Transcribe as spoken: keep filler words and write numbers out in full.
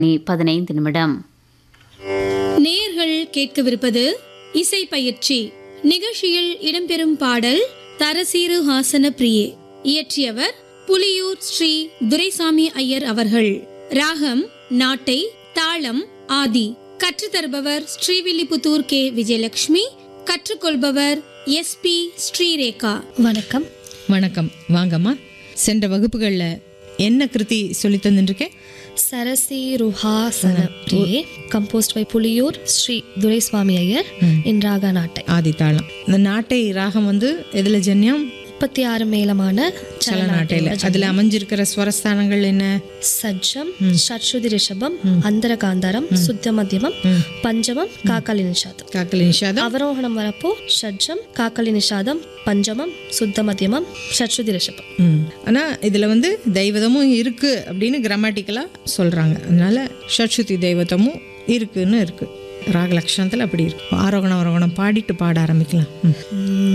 பதினைந்து நிமிடம். நேயர்கள் கேட்கவிருப்பது இசை பயிற்சி. நிகழ்ச்சியில் இடம்பெறும் பாடல் தரசீரு ஹாசன பிரியே. இயற்றியவர் புலியூர் ஸ்ரீ துரைசாமி ஐயர் அவர்கள். ராகம் நாட்டை, தாளம் ஆதி. கற்றுத்தருபவர் Srivilliputhur K Vijayalakshmi. கற்றுக்கொள்பவர் S B Srirekha. வணக்கம். வணக்கம். வாங்கம்மா. சென்ற வகுப்புகளில் என்ன கிருதி சொல்லி தந்துருக்கேன்? சரசீருஹாசன பிரியே, கம்போஸ்ட் பை புலியூர் ஸ்ரீ துரைசாமி ஐயர், இன் ராகா நாட்டை. ஆதி தாளம். இந்த நாட்டை ராகம் வந்து எதுல ஜன்யம்? முப்பத்தி ஆறு மேலமான சலநாட்டையில. அதுல அமைஞ்சிருக்கிற ஸ்வரஸ்தானங்கள் என்ன? சஜ்ஜம், ஷட்சுதி ரிஷபம், அந்தர காந்தாரம், சுத்த மத்தியமம், பஞ்சமம், காக்கலி நிஷாதம். காக்கலி நிஷாதம். அவரோகணம் வரப்போ ஷட்ஜம், காக்கலி நிஷாதம், பஞ்சமம், சுத்த மத்தியமம், ஷட்சுதி ரிஷபம். ஆனா இதுல வந்து தெய்வதமும் இருக்கு அப்படின்னு கிராமட்டிக்கலா சொல்றாங்க. அதனால ஷட்சுதி தெய்வதமும் இருக்குன்னு இருக்கு. ராக லட்சணத்துல அப்படி இருக்கு. ஆரோகணம் அவரோகணம் பாடிட்டு பாட ஆரம்பிக்கலாம்.